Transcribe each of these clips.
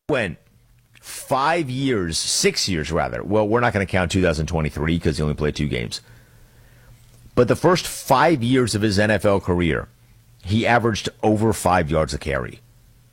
went 5 years, 6 years rather. Well, we're not going to count 2023 because he only played 2 games. But the first 5 years of his NFL career, he averaged over 5 yards a carry.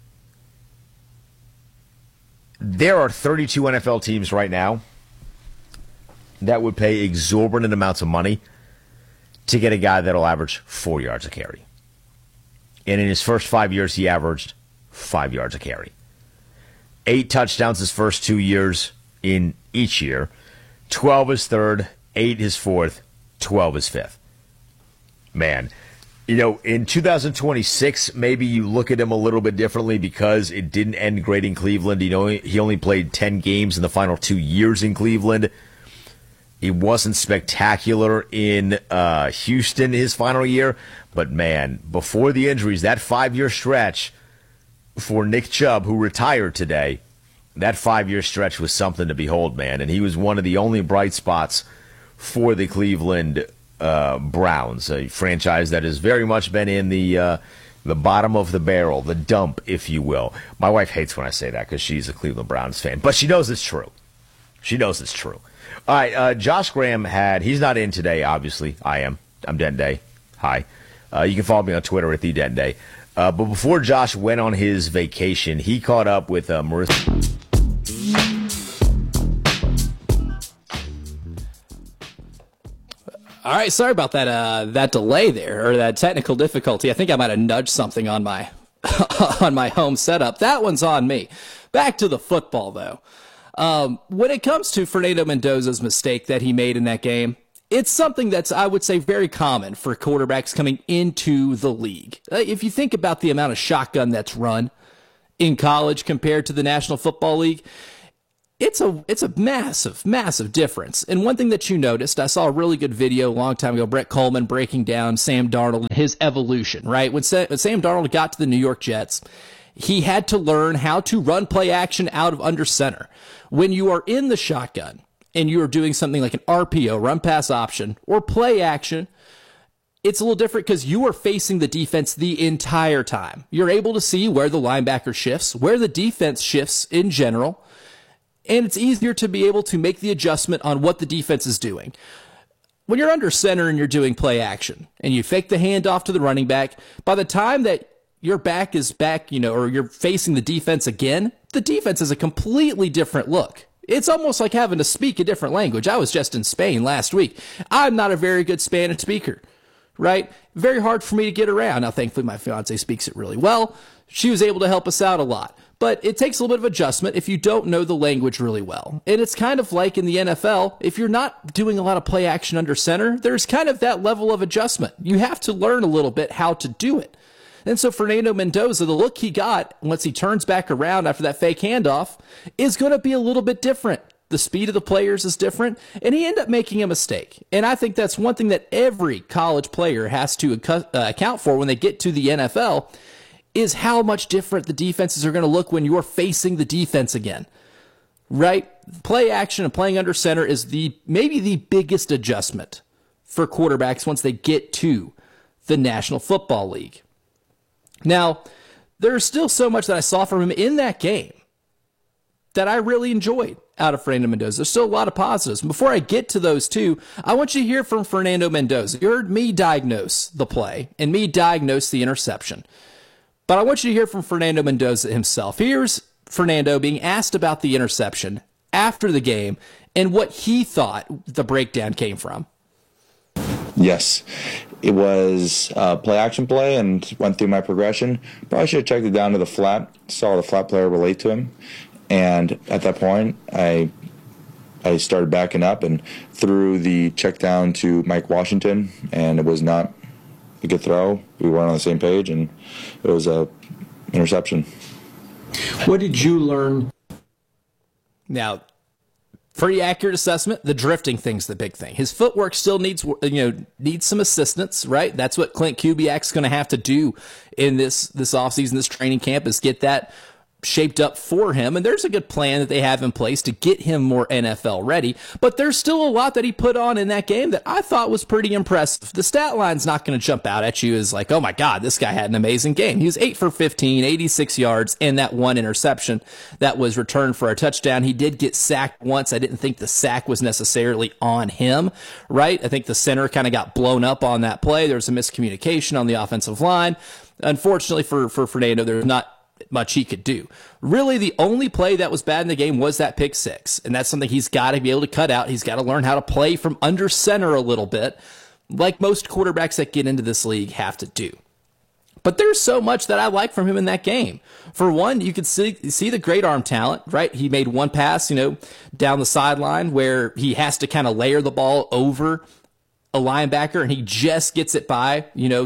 There are 32 NFL teams right now that would pay exorbitant amounts of money to get a guy that'll average 4 yards a carry. And in his first 5 years, he averaged 5 yards a carry. 8 touchdowns his first 2 years in each year. 12 his third, 8 his fourth, 12 his fifth. Man, in 2026, maybe you look at him a little bit differently because it didn't end great in Cleveland. He only played 10 games in the final 2 years in Cleveland. It wasn't spectacular in Houston his final year. But, man, before the injuries, that 5-year stretch for Nick Chubb, who retired today, that 5-year stretch was something to behold, man. And he was one of the only bright spots for the Cleveland Browns, a franchise that has very much been in the bottom of the barrel, the dump, if you will. My wife hates when I say that because she's a Cleveland Browns fan, but she knows it's true. She knows it's true. All right, Josh Graham he's not in today, obviously. I am. I'm Denton Day. Hi. You can follow me on Twitter at @TheDentonDay. But before Josh went on his vacation, he caught up with Marissa. All right, sorry about that delay there, or that technical difficulty. I think I might have nudged something on my on my home setup. That one's on me. Back to the football, though. When it comes to Fernando Mendoza's mistake that he made in that game, it's something that's, I would say, very common for quarterbacks coming into the league. If you think about the amount of shotgun that's run in college compared to the National Football League, it's a massive, massive difference. And one thing that you noticed, I saw a really good video a long time ago, Brett Coleman breaking down Sam Darnold and his evolution, right? When Sam Darnold got to the New York Jets, he had to learn how to run play action out of under center. When you are in the shotgun and you are doing something like an RPO, run pass option, or play action, it's a little different because you are facing the defense the entire time. You're able to see where the linebacker shifts, where the defense shifts in general, and it's easier to be able to make the adjustment on what the defense is doing. When you're under center and you're doing play action and you fake the handoff to the running back, by the time that your back is back, or you're facing the defense again, the defense is a completely different look. It's almost like having to speak a different language. I was just in Spain last week. I'm not a very good Spanish speaker, right? Very hard for me to get around. Now, thankfully, my fiance speaks it really well. She was able to help us out a lot. But it takes a little bit of adjustment if you don't know the language really well. And it's kind of like in the NFL, if you're not doing a lot of play action under center, there's kind of that level of adjustment. You have to learn a little bit how to do it. And so Fernando Mendoza, the look he got once he turns back around after that fake handoff is going to be a little bit different. The speed of the players is different, and he ended up making a mistake. And I think that's one thing that every college player has to account for when they get to the NFL is how much different the defenses are going to look when you're facing the defense again, right? Play action and playing under center is maybe the biggest adjustment for quarterbacks once they get to the National Football League. Now, there's still so much that I saw from him in that game that I really enjoyed out of Fernando Mendoza. There's still a lot of positives. Before I get to those two, I want you to hear from Fernando Mendoza. You heard me diagnose the play and me diagnose the interception. But I want you to hear from Fernando Mendoza himself. Here's Fernando being asked about the interception after the game and what he thought the breakdown came from. Yes, it was a play-action play and went through my progression. Probably should have checked it down to the flat, saw the flat player relate to him. And at that point, I started backing up and threw the check down to Mike Washington, and it was not a good throw. We weren't on the same page, and it was a interception. What did you learn? Now, pretty accurate assessment. The drifting thing's the big thing. His footwork still needs some assistance, right? That's what Clint Kubiak's going to have to do in this offseason, this training camp, is get that shaped up for him, and there's a good plan that they have in place to get him more NFL ready, but there's still a lot that he put on in that game that I thought was pretty impressive. The stat line's not going to jump out at you as like, oh my God, this guy had an amazing game. He was 8 for 15, 86 yards, and that one interception that was returned for a touchdown. He did get sacked once. I didn't think the sack was necessarily on him, right? I think the center kind of got blown up on that play. There was a miscommunication on the offensive line. Unfortunately for Fernando, there's not much he could do. Really, the only play that was bad in the game was that pick six, and that's something he's got to be able to cut out. He's got to learn how to play from under center a little bit, like most quarterbacks that get into this league have to do. But there's so much that I like from him in that game. For one, you could see the great arm talent, right? He made one pass, down the sideline where he has to kind of layer the ball over a linebacker, and he just gets it by,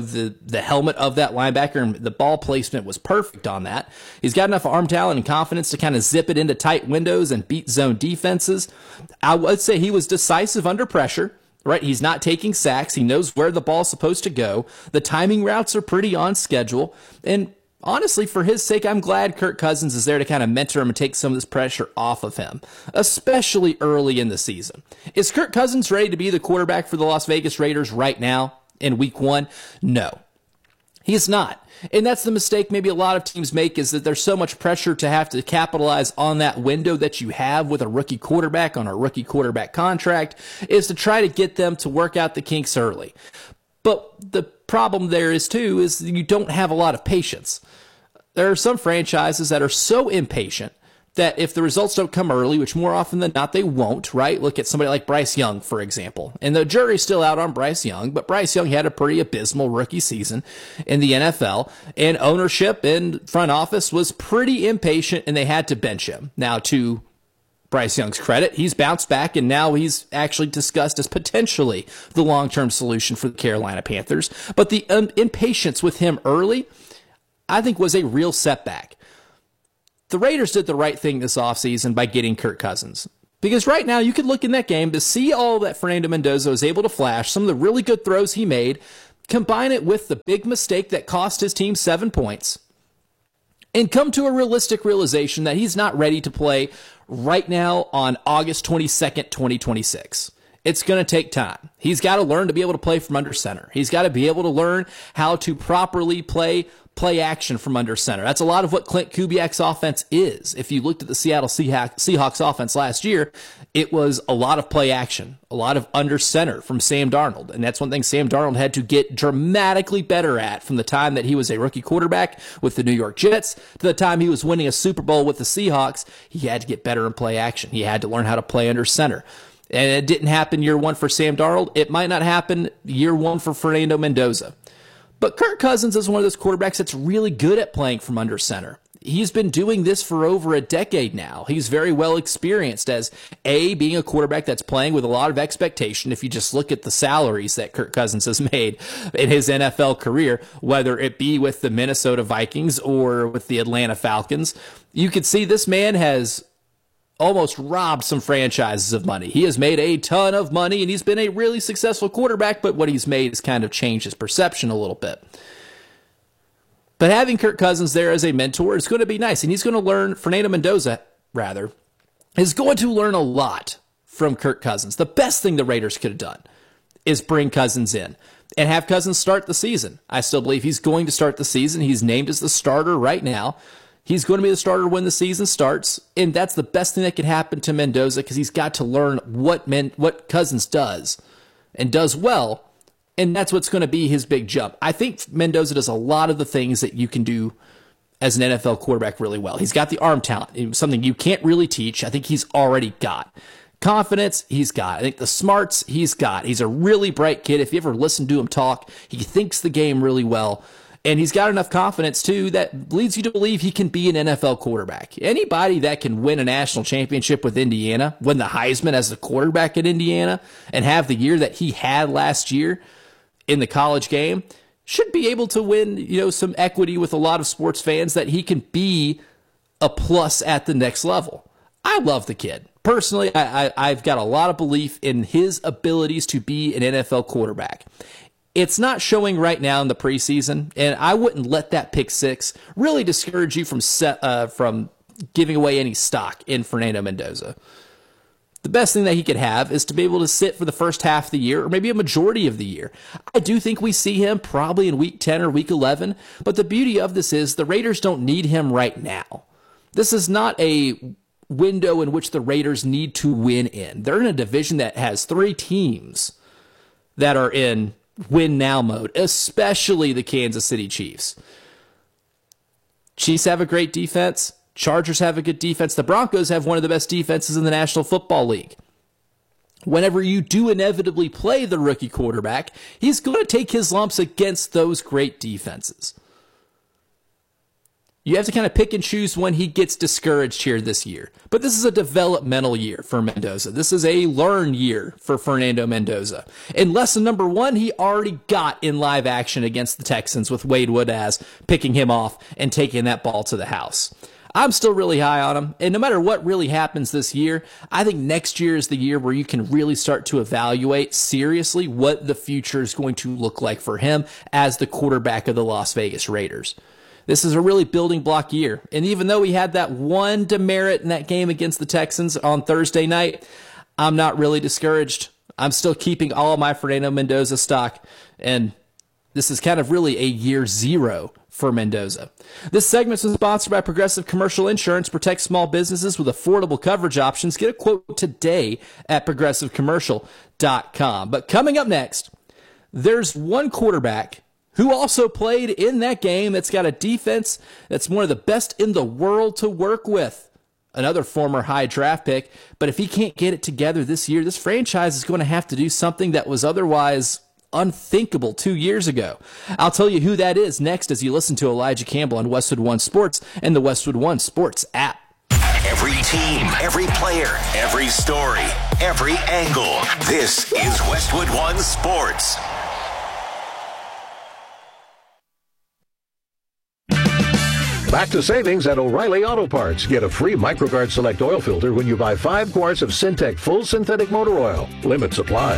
the helmet of that linebacker, and the ball placement was perfect on that. He's got enough arm talent and confidence to kind of zip it into tight windows and beat zone defenses. I would say he was decisive under pressure, right? He's not taking sacks. He knows where the ball's supposed to go. The timing routes are pretty on schedule, and honestly, for his sake, I'm glad Kirk Cousins is there to kind of mentor him and take some of this pressure off of him, especially early in the season. Is Kirk Cousins ready to be the quarterback for the Las Vegas Raiders right now in week 1? No, he's not. And that's the mistake maybe a lot of teams make, is that there's so much pressure to have to capitalize on that window that you have with a rookie quarterback on a rookie quarterback contract, is to try to get them to work out the kinks early. But the problem there is you don't have a lot of patience. There are some franchises that are so impatient that if the results don't come early, which more often than not they won't, right? Look at somebody like Bryce Young, for example. And the jury's still out on Bryce Young, but Bryce Young had a pretty abysmal rookie season in the NFL, and ownership and front office was pretty impatient, and they had to bench him. Now, to Bryce Young's credit, he's bounced back, and now he's actually discussed as potentially the long-term solution for the Carolina Panthers. But the impatience with him early, I think, was a real setback. The Raiders did the right thing this offseason by getting Kirk Cousins. Because right now, you could look in that game to see all that Fernando Mendoza was able to flash, some of the really good throws he made, combine it with the big mistake that cost his team 7 points, and come to a realistic realization that he's not ready to play right now on August 22nd, 2026. It's going to take time. He's got to learn to be able to play from under center. He's got to be able to learn how to properly play action from under center. That's a lot of what Clint Kubiak's offense is. If you looked at the Seattle Seahawks offense last year, it was a lot of play action, a lot of under center from Sam Darnold. And that's one thing Sam Darnold had to get dramatically better at from the time that he was a rookie quarterback with the New York Jets to the time he was winning a Super Bowl with the Seahawks. He had to get better in play action. He had to learn how to play under center. And it didn't happen year 1 for Sam Darnold. It might not happen year 1 for Fernando Mendoza. But Kirk Cousins is one of those quarterbacks that's really good at playing from under center. He's been doing this for over a decade now. He's very well experienced as being a quarterback that's playing with a lot of expectation. If you just look at the salaries that Kirk Cousins has made in his NFL career, whether it be with the Minnesota Vikings or with the Atlanta Falcons, you could see this man has almost robbed some franchises of money. He has made a ton of money, and he's been a really successful quarterback, but what he's made has kind of changed his perception a little bit. But having Kirk Cousins there as a mentor is going to be nice, and he's going to learn, Fernando Mendoza, rather, is going to learn a lot from Kirk Cousins. The best thing the Raiders could have done is bring Cousins in and have Cousins start the season. I still believe he's going to start the season. He's named as the starter right now. He's going to be the starter when the season starts, and that's the best thing that could happen to Mendoza, because he's got to learn what Cousins does and does well, and that's what's going to be his big jump. I think Mendoza does a lot of the things that you can do as an NFL quarterback really well. He's got the arm talent, something you can't really teach. I think he's already got. Confidence, he's got. I think the smarts, he's got. He's a really bright kid. If you ever listen to him talk, he thinks the game really well. And he's got enough confidence, too, that leads you to believe he can be an NFL quarterback. Anybody that can win a national championship with Indiana, win the Heisman as the quarterback at Indiana, and have the year that he had last year in the college game, should be able to win, some equity with a lot of sports fans, that he can be a plus at the next level. I love the kid. Personally, I've got a lot of belief in his abilities to be an NFL quarterback. It's not showing right now in the preseason, and I wouldn't let that pick six really discourage you from giving away any stock in Fernando Mendoza. The best thing that he could have is to be able to sit for the first half of the year, or maybe a majority of the year. I do think we see him probably in week 10 or week 11, but the beauty of this is the Raiders don't need him right now. This is not a window in which the Raiders need to win in. They're in a division that has 3 teams that are in win now mode, especially the Kansas City Chiefs. Chiefs have a great defense. Chargers have a good defense. The Broncos have one of the best defenses in the National Football League. Whenever you do inevitably play the rookie quarterback, he's going to take his lumps against those great defenses. You have to kind of pick and choose when he gets discouraged here this year. But this is a developmental year for Mendoza. This is a learn year for Fernando Mendoza. In lesson number 1, he already got in live action against the Texans with Wade Woodaz picking him off and taking that ball to the house. I'm still really high on him, and no matter what really happens this year, I think next year is the year where you can really start to evaluate seriously what the future is going to look like for him as the quarterback of the Las Vegas Raiders. This is a really building block year, and even though he had that one demerit in that game against the Texans on Thursday night, I'm not really discouraged. I'm still keeping all of my Fernando Mendoza stock, and this is kind of really a year 0 for Mendoza. This segment is sponsored by Progressive Commercial Insurance. Protect small businesses with affordable coverage options. Get a quote today at progressivecommercial.com. But coming up next, there's one quarterback who also played in that game that's got a defense that's one of the best in the world to work with. Another former high draft pick. But if he can't get it together this year, this franchise is going to have to do something that was otherwise unthinkable 2 years ago. I'll tell you who that is next as you listen to Elijah Campbell on Westwood One Sports and the Westwood One Sports app. Every team, every player, every story, every angle. This is Westwood One Sports. Back to savings at O'Reilly Auto Parts. Get a free MicroGuard Select oil filter when you buy 5 quarts of Syntec Full Synthetic Motor Oil. Limit supply.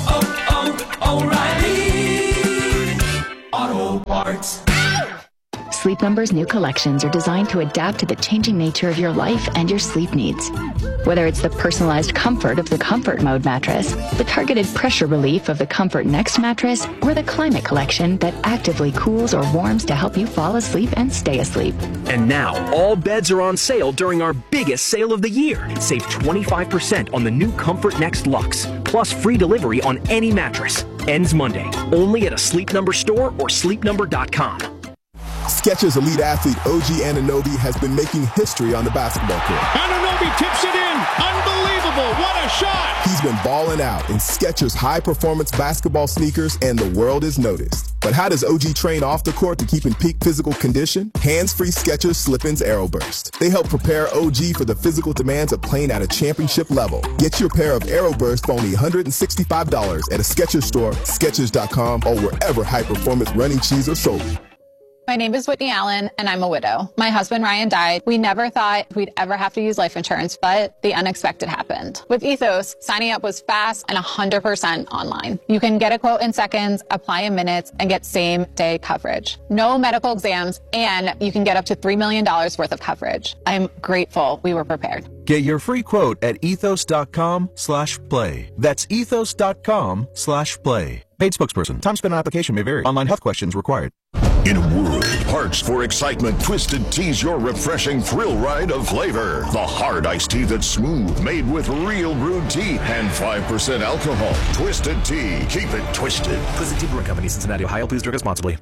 O'Reilly Auto Parts. Sleep Number's new collections are designed to adapt to the changing nature of your life and your sleep needs. Whether it's the personalized comfort of the Comfort Mode mattress, the targeted pressure relief of the Comfort Next mattress, or the Climate Collection that actively cools or warms to help you fall asleep and stay asleep. And now, all beds are on sale during our biggest sale of the year. Save 25% on the new Comfort Next Luxe, plus free delivery on any mattress. Ends Monday, only at a Sleep Number store or sleepnumber.com. Skechers elite athlete OG Anunoby has been making history on the basketball court. Anunoby tips it in. Unbelievable. What a shot. He's been balling out in Skechers high-performance basketball sneakers, and the world has noticed. But how does OG train off the court to keep in peak physical condition? Hands-free Skechers Slip-ins Aeroburst. They help prepare OG for the physical demands of playing at a championship level. Get your pair of Aeroburst for only $165 at a Skechers store, Skechers.com, or wherever high-performance running shoes are sold. My name is Whitney Allen, and I'm a widow. My husband, Ryan, died. We never thought we'd ever have to use life insurance, but the unexpected happened. With Ethos, signing up was fast and 100% online. You can get a quote in seconds, apply in minutes, and get same-day coverage. No medical exams, and you can get up to $3 million worth of coverage. I'm grateful we were prepared. Get your free quote at ethos.com/play. That's ethos.com/play. Paid spokesperson. Time spent on application may vary. Online health questions required. In a world parched for excitement, Twisted Tea's your refreshing thrill ride of flavor. The hard iced tea that's smooth, made with real brewed tea and 5% alcohol. Twisted Tea. Keep it twisted. Twisted Tea Brewing Company, Cincinnati, Ohio. Please drink responsibly.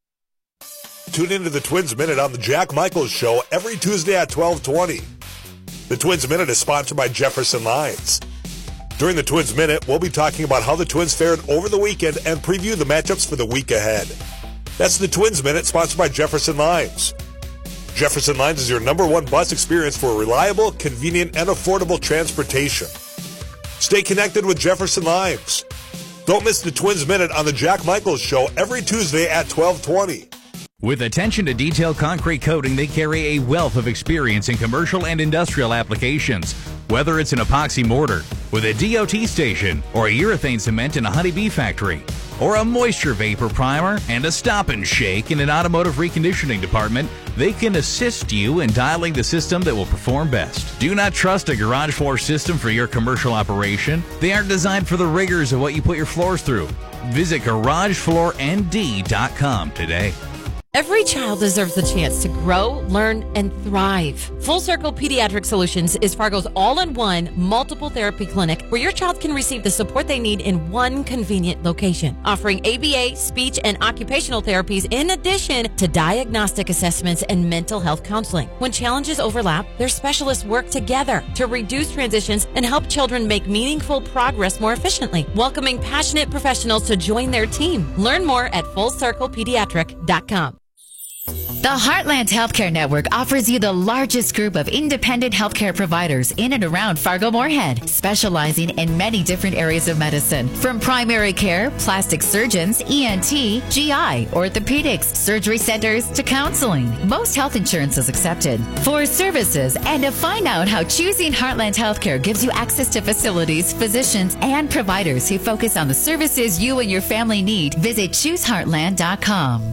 Tune into the Twins Minute on the Jack Michaels Show every Tuesday at 12:20. The Twins Minute is sponsored by Jefferson Lines. During the Twins Minute, we'll be talking about how the Twins fared over the weekend and preview the matchups for the week ahead. That's the Twins Minute, sponsored by Jefferson Lines. Jefferson Lines is your #1 bus experience for reliable, convenient, and affordable transportation. Stay connected with Jefferson Lines. Don't miss the Twins Minute on the Jack Michaels Show every Tuesday at 12:20. With attention to detailed concrete coating, they carry a wealth of experience in commercial and industrial applications. Whether it's an epoxy mortar with a DOT station or a urethane cement in a Honeybee factory, or a moisture vapor primer and a stop and shake in an automotive reconditioning department, they can assist you in dialing the system that will perform best. Do not trust a garage floor system for your commercial operation. They aren't designed for the rigors of what you put your floors through. Visit GarageFloorND.com today. Every child deserves the chance to grow, learn, and thrive. Full Circle Pediatric Solutions is Fargo's all-in-one multiple therapy clinic where your child can receive the support they need in one convenient location, offering ABA, speech, and occupational therapies in addition to diagnostic assessments and mental health counseling. When challenges overlap, their specialists work together to reduce transitions and help children make meaningful progress more efficiently, welcoming passionate professionals to join their team. Learn more at FullCirclePediatric.com. The Heartland Healthcare Network offers you the largest group of independent healthcare providers in and around Fargo-Moorhead, specializing in many different areas of medicine, from primary care, plastic surgeons, ENT, GI, orthopedics, surgery centers, to counseling. Most health insurance is accepted. For services and to find out how choosing Heartland Healthcare gives you access to facilities, physicians, and providers who focus on the services you and your family need, visit ChooseHeartland.com.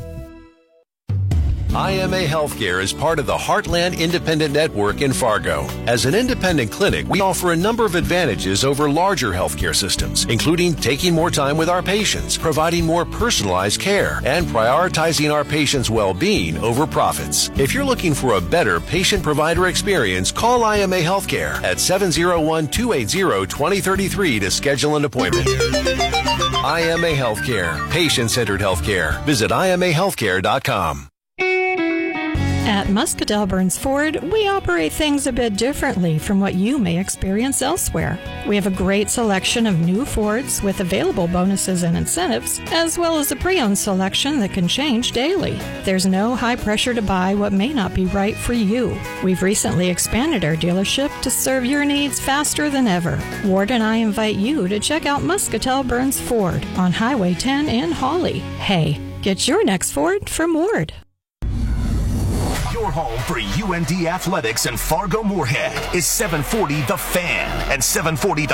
IMA Healthcare is part of the Heartland Independent Network in Fargo. As an independent clinic, we offer a number of advantages over larger healthcare systems, including taking more time with our patients, providing more personalized care, and prioritizing our patients' well-being over profits. If you're looking for a better patient-provider experience, call IMA Healthcare at 701-280-2033 to schedule an appointment. IMA Healthcare, patient-centered healthcare. Visit IMAHealthcare.com. At Muscatel Burns Ford, we operate things a bit differently from what you may experience elsewhere. We have a great selection of new Fords with available bonuses and incentives, as well as a pre-owned selection that can change daily. There's no high pressure to buy what may not be right for you. We've recently expanded our dealership to serve your needs faster than ever. Ward and I invite you to check out Muscatel Burns Ford on Highway 10 in Hawley. Hey, get your next Ford from Ward. Your home for UND Athletics and Fargo Moorhead is 740 The Fan and 740